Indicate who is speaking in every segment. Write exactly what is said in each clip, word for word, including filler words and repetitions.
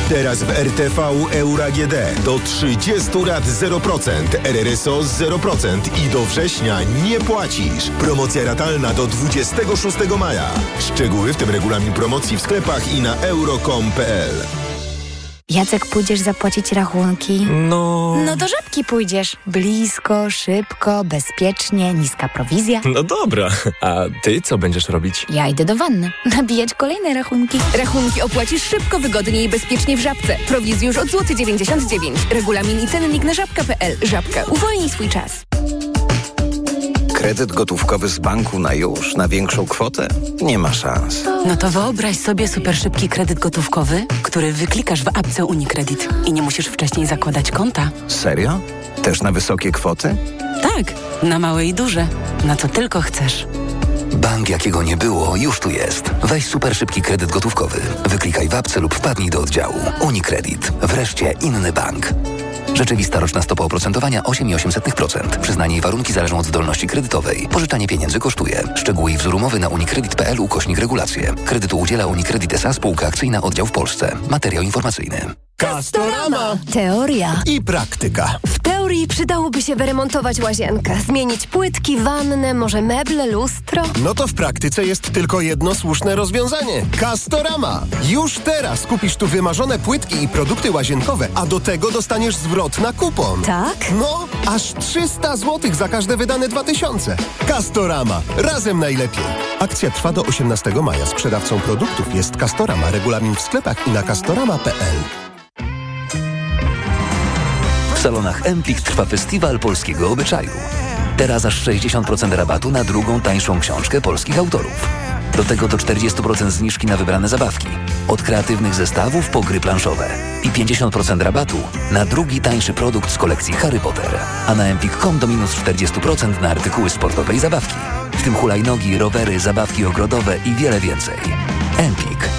Speaker 1: Teraz w R T V Euro A G D do trzydziestu lat zero procent, R R S O zero procent i do września nie płacisz. Promocja ratalna do dwudziestego szóstego maja. Szczegóły, w tym regulamin promocji w sklepach i na euro kropka com kropka p l.
Speaker 2: Jacek, pójdziesz zapłacić rachunki?
Speaker 3: No...
Speaker 2: No do Żabki pójdziesz. Blisko, szybko, bezpiecznie, niska prowizja.
Speaker 3: No dobra, a ty co będziesz robić?
Speaker 2: Ja idę do wanny. Nabijać kolejne rachunki.
Speaker 4: Rachunki opłacisz szybko, wygodnie i bezpiecznie w Żabce. Prowizji już od złoty dziewięćdziesiąt dziewięć. Regulamin i cennik na żabka kropka p l. Żabka. Uwolnij swój czas.
Speaker 5: Kredyt gotówkowy z banku na już, na większą kwotę? Nie ma szans.
Speaker 6: No to wyobraź sobie super szybki kredyt gotówkowy, który wyklikasz w apce UniCredit i nie musisz wcześniej zakładać konta.
Speaker 5: Serio? Też na wysokie kwoty?
Speaker 6: Tak, na małe i duże. Na co tylko chcesz.
Speaker 7: Bank, jakiego nie było, już tu jest. Weź super szybki kredyt gotówkowy. Wyklikaj w apce lub wpadnij do oddziału. UniCredit. Wreszcie inny bank. Rzeczywista roczna stopa oprocentowania osiem przecinek osiem procent. Przyznanie i warunki zależą od zdolności kredytowej. Pożyczanie pieniędzy kosztuje. Szczegóły i wzór umowy na unicredit kropka p l ukośnik regulacje. Kredytu udziela UniCredit S A, spółka akcyjna, oddział w Polsce. Materiał informacyjny.
Speaker 8: Castorama.
Speaker 2: Teoria
Speaker 8: I praktyka.
Speaker 9: W teorii przydałoby się wyremontować łazienkę, zmienić płytki, wannę, może meble, lustro.
Speaker 8: No to w praktyce jest tylko jedno słuszne rozwiązanie. Castorama. Już teraz kupisz tu wymarzone płytki i produkty łazienkowe, a do tego dostaniesz zwrot na kupon.
Speaker 9: Tak?
Speaker 8: No, aż trzysta złotych za każde wydane dwa tysiące. Castorama. Razem najlepiej. Akcja trwa do osiemnastego maja. Sprzedawcą produktów jest Castorama. Regulamin w sklepach i na castorama kropka p l.
Speaker 7: W salonach Empik trwa festiwal polskiego obyczaju. Teraz aż sześćdziesiąt procent rabatu na drugą tańszą książkę polskich autorów. Do tego do czterdzieści procent zniżki na wybrane zabawki. Od kreatywnych zestawów po gry planszowe. I pięćdziesiąt procent rabatu na drugi tańszy produkt z kolekcji Harry Potter. A na empik kropka com do minus czterdzieści procent na artykuły sportowe i zabawki. W tym hulajnogi, rowery, zabawki ogrodowe i wiele więcej. Empik.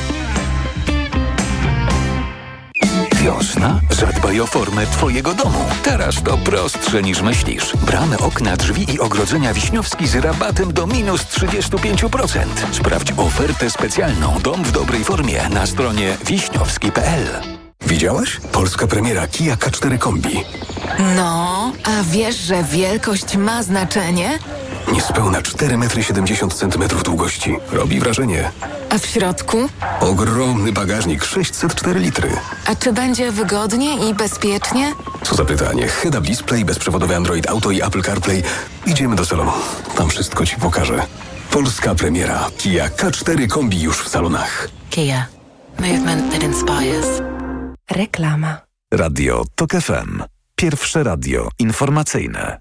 Speaker 10: Wiosna? Zadbaj o formę twojego domu. Teraz to prostsze niż myślisz. Bramy, okna, drzwi i ogrodzenia Wiśniowski z rabatem do minus trzydzieści pięć procent. Sprawdź ofertę specjalną Dom w dobrej formie na stronie wiśniowski kropka p l.
Speaker 11: Widziałaś? Polska premiera Kia K cztery Kombi.
Speaker 12: No, a wiesz, że wielkość ma znaczenie?
Speaker 11: Niespełna cztery metry siedemdziesiąt centymetrów długości. Robi wrażenie.
Speaker 12: A w środku?
Speaker 11: Ogromny bagażnik, sześćset cztery litry.
Speaker 12: A czy będzie wygodnie i bezpiecznie?
Speaker 11: Co za pytanie. Head-up display, bezprzewodowy Android Auto i Apple CarPlay. Idziemy do salonu. Tam wszystko ci pokażę. Polska premiera Kia K cztery Kombi już w salonach.
Speaker 6: Kia. Movement that inspires.
Speaker 9: Reklama.
Speaker 13: Radio Tok F M. Pierwsze radio informacyjne.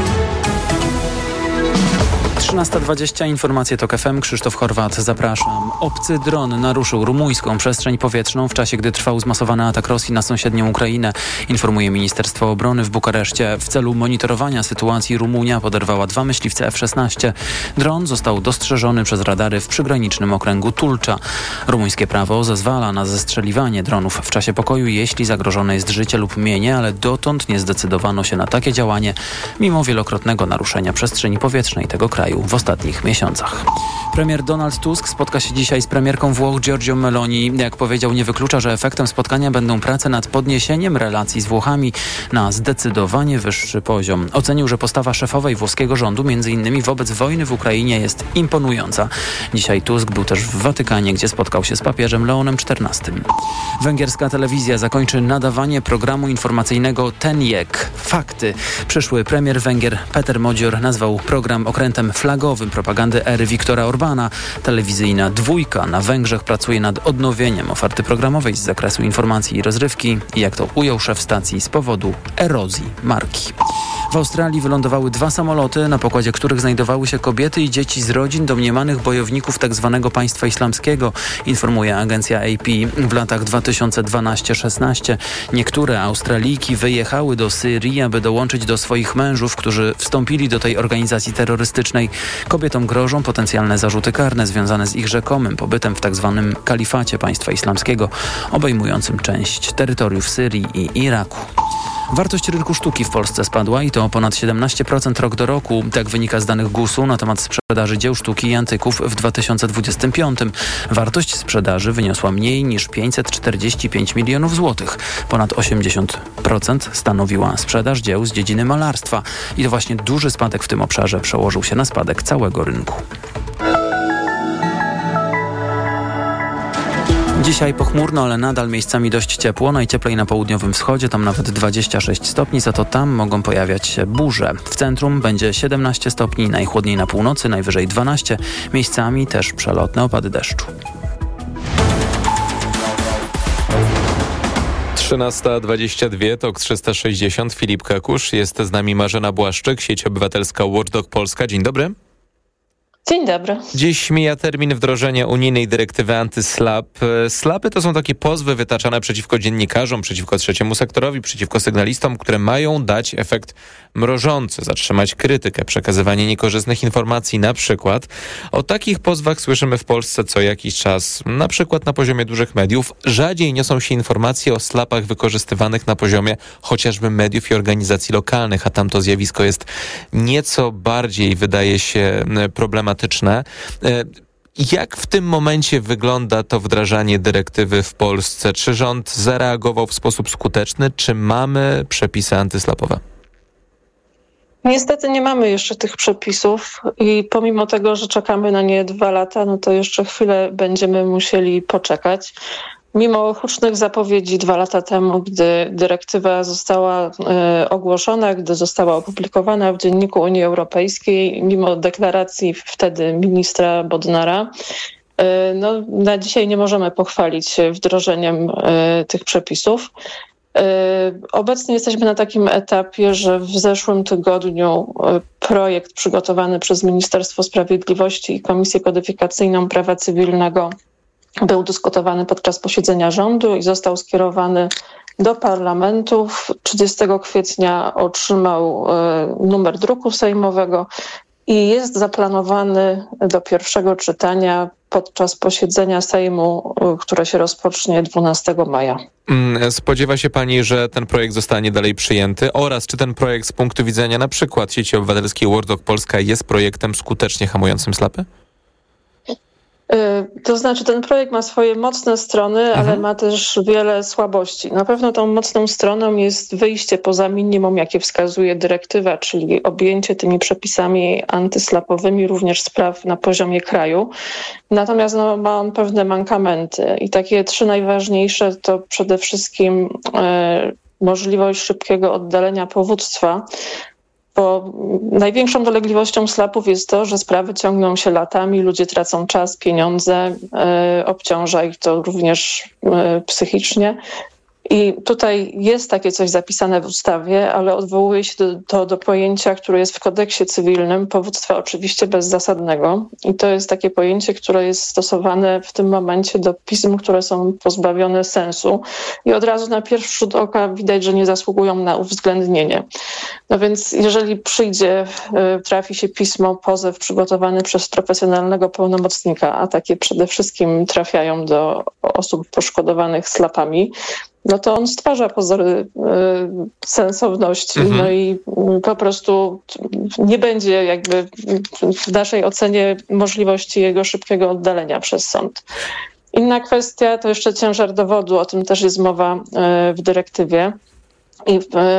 Speaker 14: trzynasta dwadzieścia, informacje Tok F M, Krzysztof Horwat, zapraszam. Obcy dron naruszył rumuńską przestrzeń powietrzną w czasie, gdy trwał zmasowany atak Rosji na sąsiednią Ukrainę, informuje Ministerstwo Obrony w Bukareszcie. W celu monitorowania sytuacji Rumunia poderwała dwa myśliwce F szesnaście. Dron został dostrzeżony przez radary w przygranicznym okręgu Tulcza. Rumuńskie prawo zezwala na zestrzeliwanie dronów w czasie pokoju, jeśli zagrożone jest życie lub mienie, ale dotąd nie zdecydowano się na takie działanie, mimo wielokrotnego naruszenia przestrzeni powietrznej tego kraju w ostatnich miesiącach. Premier Donald Tusk spotka się dzisiaj z premierką Włoch Giorgią Meloni. Jak powiedział, nie wyklucza, że efektem spotkania będą prace nad podniesieniem relacji z Włochami na zdecydowanie wyższy poziom. Ocenił, że postawa szefowej włoskiego rządu, między innymi wobec wojny w Ukrainie, jest imponująca. Dzisiaj Tusk był też w Watykanie, gdzie spotkał się z papieżem Leonem czternastym. Węgierska telewizja zakończy nadawanie programu informacyjnego Tenjek. Fakty. Przyszły premier Węgier Peter Modzior nazwał program okrętem flagowym propagandy ery Viktora Orbana. Telewizyjna Dwójka na Węgrzech pracuje nad odnowieniem oferty programowej z zakresu informacji i rozrywki, jak to ujął szef stacji, z powodu erozji marki. W Australii wylądowały dwa samoloty, na pokładzie których znajdowały się kobiety i dzieci z rodzin domniemanych bojowników tzw. państwa islamskiego, informuje agencja A P. W latach dwa tysiące dwanaście szesnaście niektóre Australijki wyjechały do Syrii, aby dołączyć do swoich mężów, którzy wstąpili do tej organizacji terrorystycznej. Kobietom grożą potencjalne zarzuty karne związane z ich rzekomym pobytem w tzw. kalifacie państwa islamskiego, obejmującym część terytoriów Syrii i Iraku. Wartość rynku sztuki w Polsce spadła i to o ponad siedemnaście procent rok do roku. Tak wynika z danych gusu na temat sprzedaży dzieł sztuki i antyków w dwa tysiące dwudziestym piątym. Wartość sprzedaży wyniosła mniej niż pięćset czterdzieści pięć milionów złotych. Ponad osiemdziesiąt procent stanowiła sprzedaż dzieł z dziedziny malarstwa. I to właśnie duży spadek w tym obszarze przełożył się na spadek całego rynku. Dzisiaj pochmurno, ale nadal miejscami dość ciepło. Najcieplej na południowym wschodzie, tam nawet dwadzieścia sześć stopni, za to tam mogą pojawiać się burze. W centrum będzie siedemnaście stopni, najchłodniej na północy, najwyżej dwanaście. Miejscami też przelotne opady deszczu.
Speaker 15: trzynasta dwadzieścia dwa, Tok trzysta sześćdziesiąt, Filip Kakusz. Jest z nami Marzena Błaszczyk, sieć obywatelska Watchdog Polska. Dzień dobry.
Speaker 16: Dzień dobry.
Speaker 15: Dziś mija termin wdrożenia unijnej dyrektywy anty-slap. Slapy to są takie pozwy wytaczane przeciwko dziennikarzom, przeciwko trzeciemu sektorowi, przeciwko sygnalistom, które mają dać efekt mrożący, zatrzymać krytykę, przekazywanie niekorzystnych informacji na przykład. O takich pozwach słyszymy w Polsce co jakiś czas, na przykład na poziomie dużych mediów. Rzadziej niosą się informacje o slapach wykorzystywanych na poziomie chociażby mediów i organizacji lokalnych, a tam to zjawisko jest nieco bardziej, wydaje się, problematyczne. Jak w tym momencie wygląda to wdrażanie dyrektywy w Polsce? Czy rząd zareagował w sposób skuteczny? Czy mamy przepisy antyslapowe?
Speaker 16: Niestety nie mamy jeszcze tych przepisów i pomimo tego, że czekamy na nie dwa lata, no to jeszcze chwilę będziemy musieli poczekać. Mimo hucznych zapowiedzi dwa lata temu, gdy dyrektywa została y, ogłoszona, gdy została opublikowana w Dzienniku Unii Europejskiej, mimo deklaracji wtedy ministra Bodnara, y, no, na dzisiaj nie możemy pochwalić się wdrożeniem y, tych przepisów. Y, obecnie jesteśmy na takim etapie, że w zeszłym tygodniu y, projekt przygotowany przez Ministerstwo Sprawiedliwości i Komisję Kodyfikacyjną Prawa Cywilnego był dyskutowany podczas posiedzenia rządu i został skierowany do parlamentu. trzydziestego kwietnia otrzymał numer druku sejmowego i jest zaplanowany do pierwszego czytania podczas posiedzenia Sejmu, które się rozpocznie dwunastego maja.
Speaker 15: Spodziewa się pani, że ten projekt zostanie dalej przyjęty oraz czy ten projekt z punktu widzenia na przykład sieci obywatelskiej Watchdog Polska jest projektem skutecznie hamującym slapy?
Speaker 16: To znaczy ten projekt ma swoje mocne strony, mhm. ale ma też wiele słabości. Na pewno tą mocną stroną jest wyjście poza minimum, jakie wskazuje dyrektywa, czyli objęcie tymi przepisami antyslapowymi również spraw na poziomie kraju. Natomiast no, ma on pewne mankamenty i takie trzy najważniejsze to przede wszystkim e, możliwość szybkiego oddalenia powództwa, bo największą dolegliwością slapów jest to, że sprawy ciągną się latami, ludzie tracą czas, pieniądze, e, obciąża ich to również e, psychicznie. I tutaj jest takie coś zapisane w ustawie, ale odwołuje się to do, do pojęcia, które jest w kodeksie cywilnym, powództwa oczywiście bezzasadnego. I to jest takie pojęcie, które jest stosowane w tym momencie do pism, które są pozbawione sensu. I od razu na pierwszy rzut oka widać, że nie zasługują na uwzględnienie. No więc jeżeli przyjdzie, trafi się pismo, pozew przygotowany przez profesjonalnego pełnomocnika, a takie przede wszystkim trafiają do osób poszkodowanych slapami, no to on stwarza pozory y, sensowności, mhm. no i y, po prostu nie będzie jakby w naszej ocenie możliwości jego szybkiego oddalenia przez sąd. Inna kwestia to jeszcze ciężar dowodu, o tym też jest mowa y, w dyrektywie. I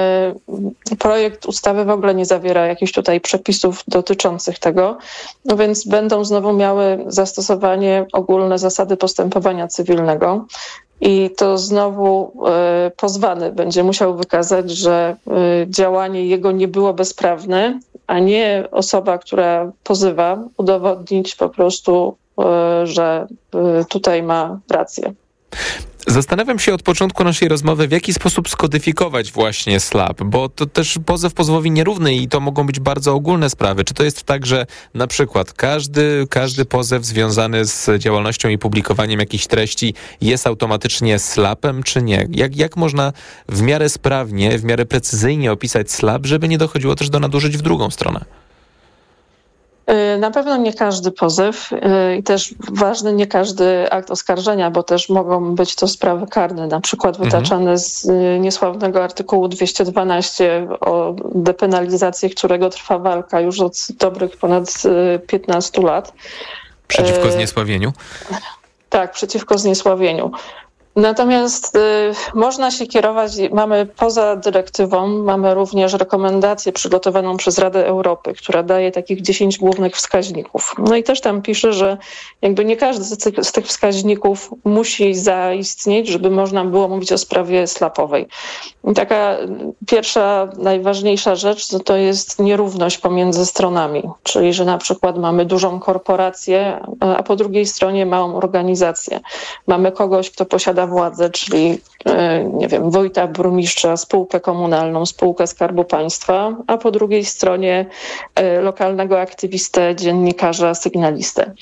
Speaker 16: y, projekt ustawy w ogóle nie zawiera jakichś tutaj przepisów dotyczących tego, no więc będą znowu miały zastosowanie ogólne zasady postępowania cywilnego. I to znowu y, pozwany będzie musiał wykazać, że y, działanie jego nie było bezprawne, a nie osoba, która pozywa, udowodnić po prostu, y, że y, tutaj ma rację.
Speaker 15: Zastanawiam się od początku naszej rozmowy, w jaki sposób skodyfikować właśnie slap, bo to też pozew pozwowi nierówny i to mogą być bardzo ogólne sprawy. Czy to jest tak, że na przykład każdy, każdy pozew związany z działalnością i publikowaniem jakichś treści jest automatycznie slapem, czy nie? Jak, jak można w miarę sprawnie, w miarę precyzyjnie opisać slap, żeby nie dochodziło też do nadużyć w drugą stronę?
Speaker 16: Na pewno nie każdy pozew i też ważny nie każdy akt oskarżenia, bo też mogą być to sprawy karne, na przykład wytaczane z niesławnego artykułu dwieście dwanaście o depenalizację, którego trwa walka już od dobrych ponad piętnastu lat.
Speaker 15: Przeciwko zniesławieniu?
Speaker 16: Tak, przeciwko zniesławieniu. Natomiast y, można się kierować, mamy poza dyrektywą, mamy również rekomendację przygotowaną przez Radę Europy, która daje takich dziesięć głównych wskaźników. No i też tam pisze, że jakby nie każdy z tych, z tych wskaźników musi zaistnieć, żeby można było mówić o sprawie slapowej. I taka pierwsza, najważniejsza rzecz to, to jest nierówność pomiędzy stronami, czyli że na przykład mamy dużą korporację, a po drugiej stronie małą organizację. Mamy kogoś, kto posiada władzę, czyli nie wiem, wójta, burmistrza, spółkę komunalną, spółkę Skarbu Państwa, a po drugiej stronie lokalnego aktywistę, dziennikarza, sygnalistę.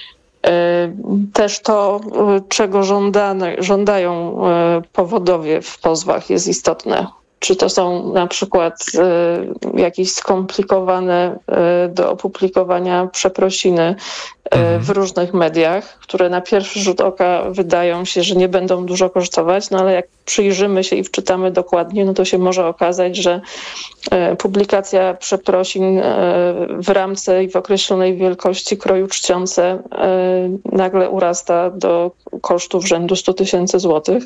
Speaker 16: Też to, czego żądane, żądają powodowie w pozwach, jest istotne. Czy to są na przykład y, jakieś skomplikowane y, do opublikowania przeprosiny y, mhm. w różnych mediach, które na pierwszy rzut oka wydają się, że nie będą dużo kosztować, no ale jak przyjrzymy się i wczytamy dokładnie, no to się może okazać, że y, publikacja przeprosin y, w ramce i w określonej wielkości kroju czciące y, nagle urasta do kosztów rzędu sto tysięcy złotych.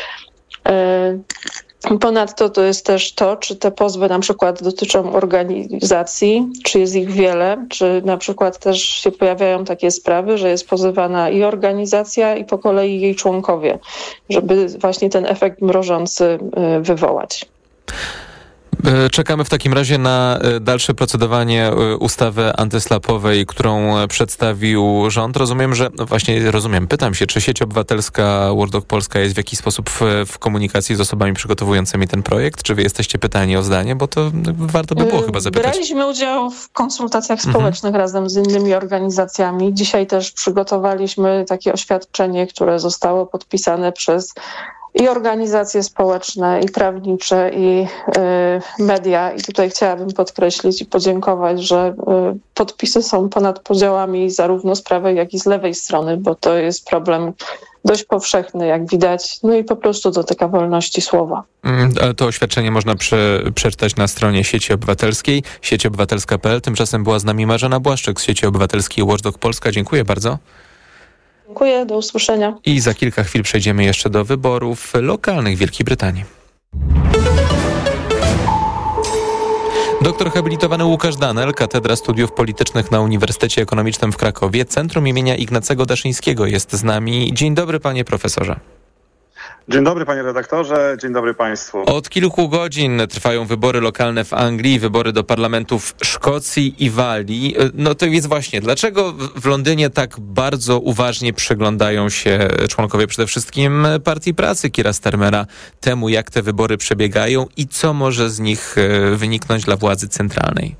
Speaker 16: Y, Ponadto to jest też to, czy te pozwy na przykład dotyczą organizacji, czy jest ich wiele, czy na przykład też się pojawiają takie sprawy, że jest pozywana i organizacja, i po kolei jej członkowie, żeby właśnie ten efekt mrożący wywołać.
Speaker 15: Czekamy w takim razie na dalsze procedowanie ustawy antyslapowej, którą przedstawił rząd. Rozumiem, że no właśnie rozumiem, pytam się, czy sieć obywatelska Watchdog Polska jest w jakiś sposób w, w komunikacji z osobami przygotowującymi ten projekt? Czy wy jesteście pytani o zdanie? Bo to warto by było chyba zapytać.
Speaker 16: Braliśmy udział w konsultacjach
Speaker 15: Mhm.
Speaker 16: społecznych razem z innymi organizacjami. Dzisiaj też przygotowaliśmy takie oświadczenie, które zostało podpisane przez i organizacje społeczne, i prawnicze, i y, media. I tutaj chciałabym podkreślić i podziękować, że y, podpisy są ponad podziałami zarówno z prawej, jak i z lewej strony, bo to jest problem dość powszechny, jak widać, no i po prostu dotyka wolności słowa.
Speaker 15: Ale to oświadczenie można prze, przeczytać na stronie sieci obywatelskiej, sieć obywatelska kropka p l. Tymczasem była z nami Marzena Błaszczyk z sieci obywatelskiej Watchdog Polska. Dziękuję bardzo.
Speaker 16: Dziękuję, do usłyszenia.
Speaker 15: I za kilka chwil przejdziemy jeszcze do wyborów lokalnych w Wielkiej Brytanii. Doktor habilitowany Łukasz Danel, Katedra Studiów Politycznych na Uniwersytecie Ekonomicznym w Krakowie, Centrum imienia Ignacego Daszyńskiego jest z nami. Dzień dobry, panie profesorze.
Speaker 17: Dzień dobry, panie redaktorze, dzień dobry państwu.
Speaker 15: Od kilku godzin trwają wybory lokalne w Anglii, wybory do parlamentów Szkocji i Walii. No to jest właśnie, dlaczego w Londynie tak bardzo uważnie przyglądają się członkowie przede wszystkim Partii Pracy Keira Starmera temu, jak te wybory przebiegają i co może z nich wyniknąć dla władzy centralnej?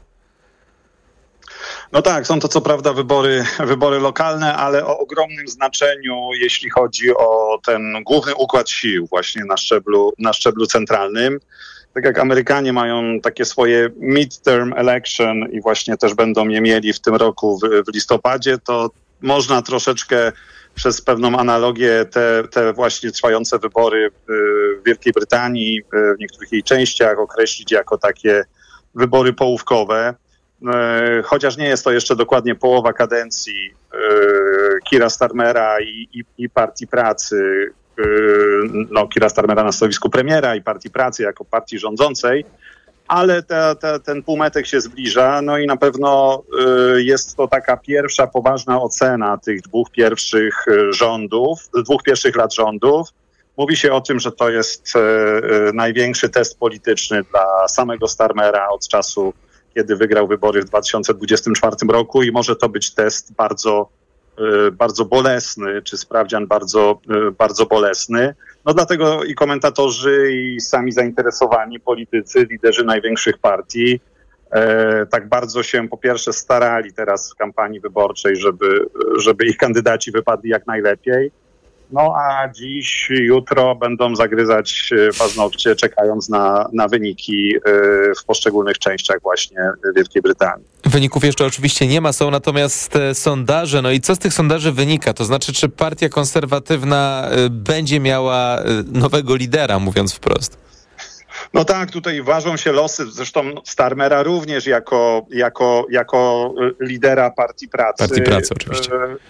Speaker 17: No tak, są to co prawda wybory, wybory lokalne, ale o ogromnym znaczeniu, jeśli chodzi o ten główny układ sił właśnie na szczeblu, na szczeblu centralnym. Tak jak Amerykanie mają takie swoje midterm election i właśnie też będą je mieli w tym roku w, w listopadzie, to można troszeczkę przez pewną analogię te, te właśnie trwające wybory w Wielkiej Brytanii, w niektórych jej częściach określić jako takie wybory połówkowe. Chociaż nie jest to jeszcze dokładnie połowa kadencji Keira Starmera i, i, i Partii Pracy, no Keira Starmera na stanowisku premiera i Partii Pracy jako partii rządzącej, ale te, te, ten półmetek się zbliża, no i na pewno jest to taka pierwsza poważna ocena tych dwóch pierwszych rządów, dwóch pierwszych lat rządów. Mówi się o tym, że to jest największy test polityczny dla samego Starmera od czasu, kiedy wygrał wybory w dwa tysiące dwudziestym czwartym roku i może to być test bardzo, bardzo bolesny, czy sprawdzian bardzo, bardzo bolesny. No dlatego i komentatorzy, i sami zainteresowani politycy, liderzy największych partii e, tak bardzo się po pierwsze starali teraz w kampanii wyborczej, żeby, żeby ich kandydaci wypadli jak najlepiej. No a dziś, jutro będą zagryzać paznokcie, czekając na, na wyniki w poszczególnych częściach właśnie Wielkiej Brytanii.
Speaker 15: Wyników jeszcze oczywiście nie ma, są natomiast sondaże. No i co z tych sondaży wynika? To znaczy, czy partia konserwatywna będzie miała nowego lidera, mówiąc wprost?
Speaker 17: No tak, tutaj ważą się losy, zresztą Starmera również jako, jako, jako lidera Partii Pracy.
Speaker 15: Partii Pracy, oczywiście.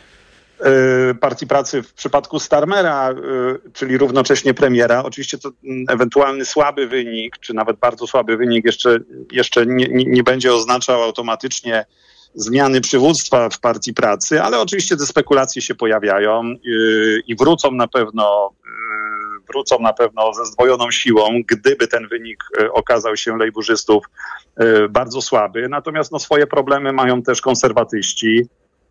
Speaker 17: Partii Pracy w przypadku Starmera, czyli równocześnie premiera. Oczywiście to ewentualny słaby wynik, czy nawet bardzo słaby wynik jeszcze, jeszcze nie, nie będzie oznaczał automatycznie zmiany przywództwa w Partii Pracy, ale oczywiście te spekulacje się pojawiają i wrócą na pewno wrócą na pewno ze zdwojoną siłą, gdyby ten wynik okazał się lejburzystów bardzo słaby. Natomiast no, swoje problemy mają też konserwatyści.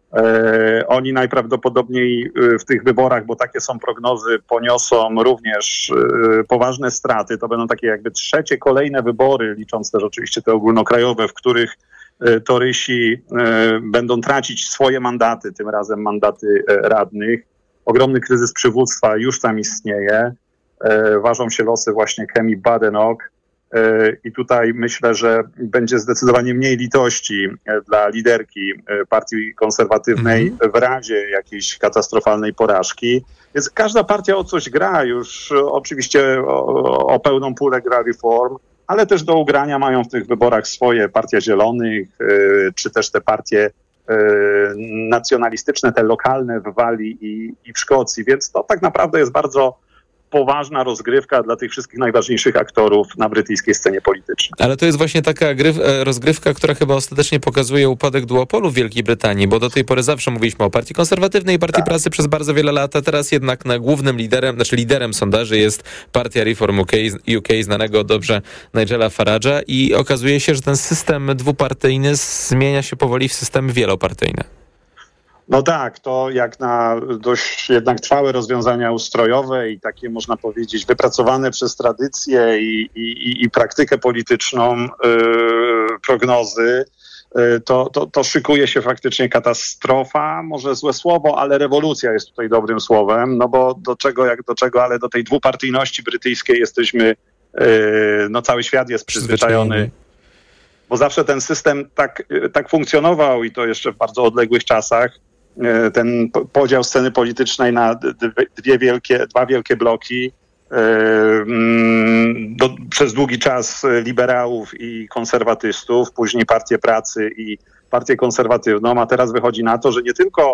Speaker 17: Oni najprawdopodobniej w tych wyborach, bo takie są prognozy, poniosą również poważne straty. To będą takie jakby trzecie kolejne wybory, licząc też oczywiście te ogólnokrajowe, w których torysi będą tracić swoje mandaty, tym razem mandaty radnych. Ogromny kryzys przywództwa już tam istnieje. Ważą się losy właśnie Kemi Badenoch. I tutaj myślę, że będzie zdecydowanie mniej litości dla liderki partii konserwatywnej w razie jakiejś katastrofalnej porażki. Więc każda partia o coś gra, już oczywiście o, o pełną pulę gra Reform, ale też do ugrania mają w tych wyborach swoje Partia Zielonych, czy też te partie nacjonalistyczne, te lokalne w Walii i, i w Szkocji. Więc to tak naprawdę jest bardzo poważna rozgrywka dla tych wszystkich najważniejszych aktorów na brytyjskiej scenie politycznej.
Speaker 15: Ale to jest właśnie taka gry, rozgrywka, która chyba ostatecznie pokazuje upadek duopolu w Wielkiej Brytanii, bo do tej pory zawsze mówiliśmy o Partii Konserwatywnej i Partii tak. Pracy przez bardzo wiele lat, a teraz jednak na głównym liderem, znaczy liderem sondaży jest Partia Reform U K, U K znanego dobrze Nigela Farage'a i okazuje się, że ten system dwupartyjny zmienia się powoli w system wielopartyjny.
Speaker 17: No tak, to jak na dość jednak trwałe rozwiązania ustrojowe i takie, można powiedzieć, wypracowane przez tradycję i, i, i praktykę polityczną yy, prognozy, yy, to, to, to szykuje się faktycznie katastrofa, może złe słowo, ale rewolucja jest tutaj dobrym słowem, no bo do czego, jak do czego, ale do tej dwupartyjności brytyjskiej jesteśmy, yy, no cały świat jest przyzwyczajony. Bo zawsze ten system tak, tak funkcjonował i to jeszcze w bardzo odległych czasach. Ten podział sceny politycznej na dwie wielkie, dwa wielkie bloki do, przez długi czas liberałów i konserwatystów, później Partię Pracy i Partię Konserwatywną, a teraz wychodzi na to, że nie tylko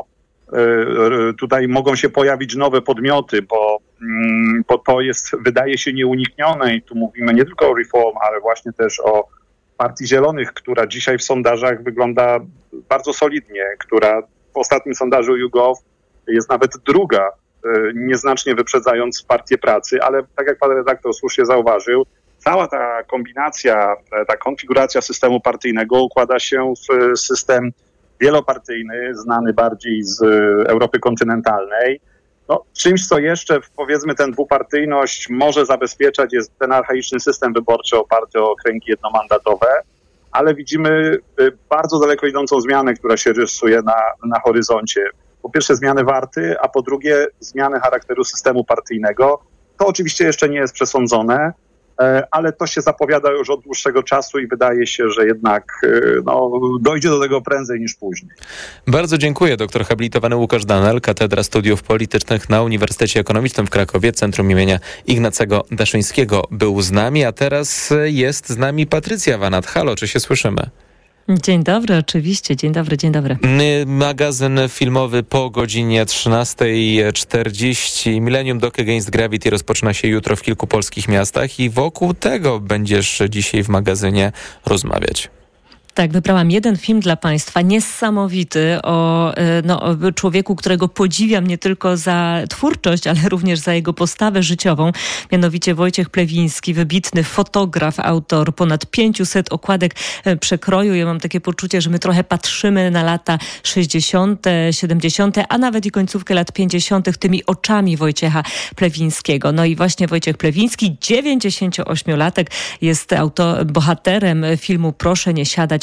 Speaker 17: tutaj mogą się pojawić nowe podmioty, bo, bo to jest, wydaje się, nieuniknione i tu mówimy nie tylko o Reform, ale właśnie też o Partii Zielonych, która dzisiaj w sondażach wygląda bardzo solidnie, która w ostatnim sondażu YouGov jest nawet druga, nieznacznie wyprzedzając Partię Pracy, ale tak jak pan redaktor słusznie zauważył, cała ta kombinacja, ta konfiguracja systemu partyjnego układa się w system wielopartyjny, znany bardziej z Europy kontynentalnej. No, czymś, co jeszcze, powiedzmy, tę dwupartyjność może zabezpieczać, jest ten archaiczny system wyborczy oparty o okręgi jednomandatowe, ale widzimy bardzo daleko idącą zmianę, która się rysuje na, na horyzoncie. Po pierwsze zmianę warty, a po drugie zmianę charakteru systemu partyjnego. To oczywiście jeszcze nie jest przesądzone, ale to się zapowiada już od dłuższego czasu i wydaje się, że jednak no, dojdzie do tego prędzej niż później.
Speaker 15: Bardzo dziękuję. Doktor habilitowany Łukasz Danel, Katedra Studiów Politycznych na Uniwersytecie Ekonomicznym w Krakowie, Centrum imienia Ignacego Daszyńskiego był z nami, a teraz jest z nami Patrycja Wanat. Halo, czy się słyszymy?
Speaker 18: Dzień dobry, oczywiście. Dzień dobry, dzień dobry.
Speaker 15: Magazyn filmowy po godzinie trzynastej czterdzieści. Millennium Dock Against Gravity rozpoczyna się jutro w kilku polskich miastach i wokół tego będziesz dzisiaj w magazynie rozmawiać.
Speaker 18: Tak, wybrałam jeden film dla Państwa, niesamowity, o, no, o człowieku, którego podziwiam nie tylko za twórczość, ale również za jego postawę życiową. Mianowicie Wojciech Plewiński, wybitny fotograf, autor ponad pięciuset okładek przekroju. Ja mam takie poczucie, że my trochę patrzymy na lata sześćdziesiąte, siedemdziesiąte, a nawet i końcówkę lat pięćdziesiątych tymi oczami Wojciecha Plewińskiego. No i właśnie Wojciech Plewiński, dziewięćdziesięcioośmiolatek, jest auto, bohaterem filmu Proszę nie siadać,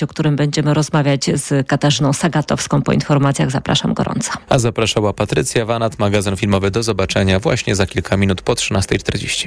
Speaker 18: o którym będziemy rozmawiać z Katarzyną Sagatowską po informacjach. Zapraszam gorąco.
Speaker 15: A zapraszała Patrycja Wanat, magazyn filmowy. Do zobaczenia właśnie za kilka minut po trzynasta czterdzieści.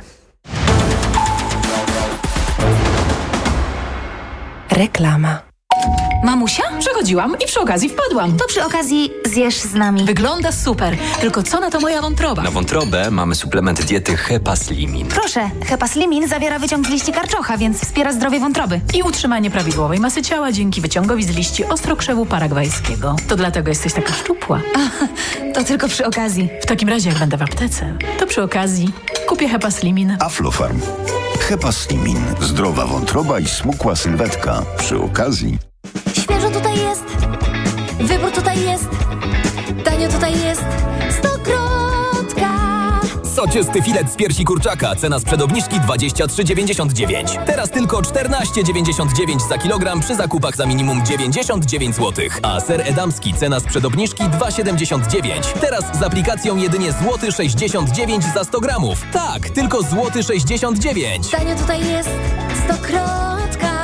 Speaker 12: Reklama.
Speaker 19: Mamusia? Przechodziłam i przy okazji wpadłam.
Speaker 2: To przy okazji zjesz z nami.
Speaker 19: Wygląda super, tylko co na to moja wątroba?
Speaker 20: Na wątrobę mamy suplement diety Hepaslimin.
Speaker 2: Proszę, Hepaslimin zawiera wyciąg z liści karczocha, więc wspiera zdrowie wątroby.
Speaker 19: I utrzymanie prawidłowej masy ciała dzięki wyciągowi z liści ostrokrzewu paragwajskiego. To dlatego jesteś taka szczupła.
Speaker 2: A, to tylko przy okazji.
Speaker 19: W takim razie jak będę w aptece, to przy okazji kupię Hepaslimin.
Speaker 21: Aflofarm. Hepaslimin. Zdrowa wątroba i smukła sylwetka. Przy okazji.
Speaker 2: Świeżo tutaj jest, wybór tutaj jest, tanio tutaj jest, Stokrotka.
Speaker 22: Soczysty filet z piersi kurczaka, cena sprzed obniżki dwadzieścia trzy dziewięćdziesiąt dziewięć. Teraz tylko czternaście dziewięćdziesiąt dziewięć za kilogram przy zakupach za minimum dziewięćdziesiąt dziewięć złotych. A ser edamski, cena sprzed obniżki dwa siedemdziesiąt dziewięć. Teraz z aplikacją jedynie złoty sześćdziesiąt dziewięć za sto gramów. Tak, tylko złoty sześćdziesiąt dziewięć.
Speaker 2: Tanio tutaj jest, Stokrotka.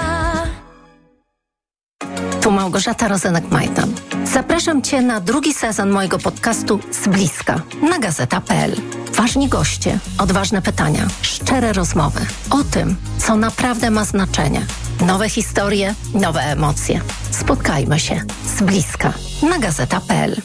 Speaker 23: Tu Małgorzata Rozenek-Majdan. Zapraszam Cię na drugi sezon mojego podcastu Z bliska na gazeta kropka pe el. Ważni goście, odważne pytania, szczere rozmowy o tym, co naprawdę ma znaczenie. Nowe historie, nowe emocje. Spotkajmy się z bliska na gazeta kropka pe el.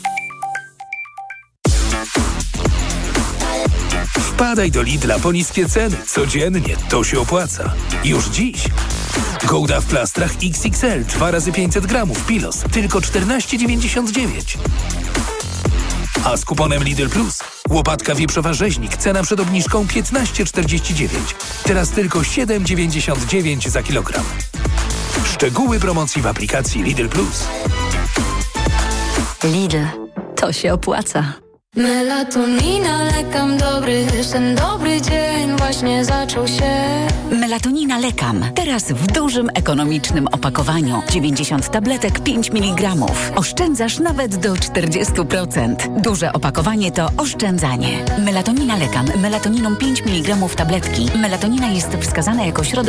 Speaker 24: Wpadaj do Lidla po niskie ceny. Codziennie to się opłaca. Już dziś. Gouda w plastrach iks iks el dwa razy pięćset gramów Pilos. Tylko czternaście dziewięćdziesiąt dziewięć. A z kuponem Lidl Plus łopatka wieprzowa rzeźnik. Cena przed obniżką piętnaście czterdzieści dziewięć. Teraz tylko siedem dziewięćdziesiąt dziewięć za kilogram. Szczegóły promocji w aplikacji Lidl Plus.
Speaker 6: Lidl. To się opłaca.
Speaker 25: Melatonina, lekam dobry, ten dobry dzień właśnie zaczął się.
Speaker 6: Melatonina Lekam. Teraz w dużym, ekonomicznym opakowaniu. dziewięćdziesiąt tabletek, pięć miligramów. Oszczędzasz nawet do czterdzieści procent. Duże opakowanie to oszczędzanie. Melatonina Lekam. Melatoniną pięć miligramów tabletki. Melatonina jest wskazana jako środek